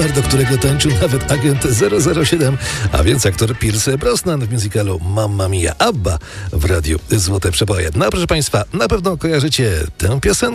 numer, do którego tańczył nawet agent 007, a więc aktor Pierce Brosnan w musicalu Mamma Mia. ABBA w radiu Złote Przeboje. No proszę Państwa, na pewno kojarzycie tę piosenkę.